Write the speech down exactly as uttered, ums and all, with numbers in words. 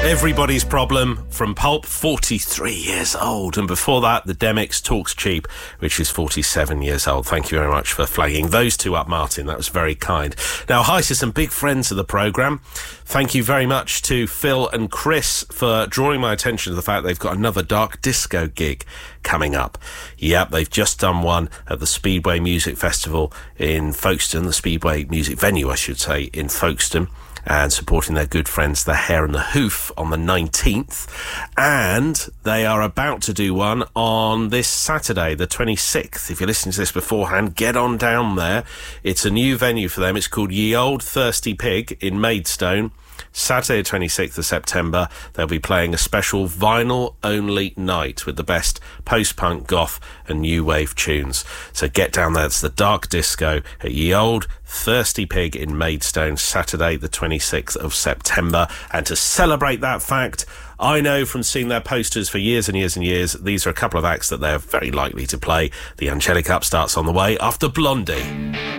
Everybody's Problem from Pulp, forty-three years old. And before that, the Demics, Talks Cheap, which is forty-seven years old. Thank you very much for flagging those two up, Martin. That was very kind. Now, hi to some big friends of the programme. Thank you very much to Phil and Chris for drawing my attention to the fact they've got another dark disco gig coming up. Yep, they've just done one at the Speedway Music Festival in Folkestone, the Speedway Music Venue, I should say, in Folkestone, and supporting their good friends, The Hare and the Hoof, on the nineteenth. And they are about to do one on this Saturday, the twenty-sixth. If you're listening to this beforehand, get on down there. It's a new venue for them. It's called Ye Old Thirsty Pig in Maidstone. Saturday, twenty-sixth of September, they'll be playing a special vinyl-only night with the best post-punk, goth and new wave tunes. So get down there. It's the Dark Disco at Ye Old Thirsty Pig in Maidstone, Saturday, the twenty-sixth of September. And to celebrate that fact, I know from seeing their posters for years and years and years, these are a couple of acts that they're very likely to play. The Angelic Upstarts on the way after Blondie.